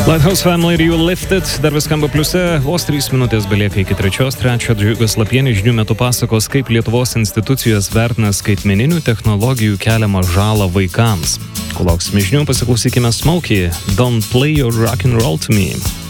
Lighthouse Family ir You Lifted dar vis skamba pliuse, vos 3 minutės belieka iki 3:03. Džiugas Lapienis žinių metu pasakos, kaip Lietuvos institucijos vertina skaitmeninių technologijų keliamą žalą vaikams. Kol lauksime žinių, pasiklausykime Smokey, Don't Play Your Rock and Roll to Me.